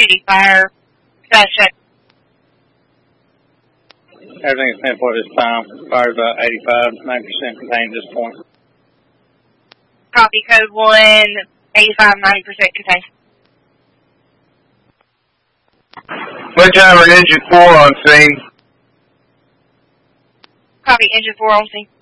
duty, fire. Status check. Everything's 10 for this time. Fire's about 85-90% contained at this point. Copy, code 1, 85-90% contained. Sledgehammer Engine 4 on scene. Copy, engine 4 on scene.